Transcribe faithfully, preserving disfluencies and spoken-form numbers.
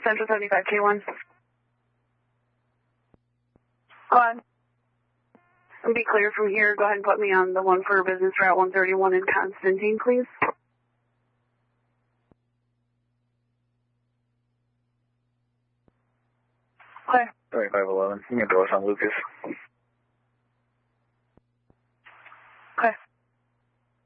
Central seventy-five K one. Go ahead. And be clear from here. Go ahead and put me on the one for business route one thirty-one in Constantine, please. Okay. thirty-five eleven. You can throw us on Lucas.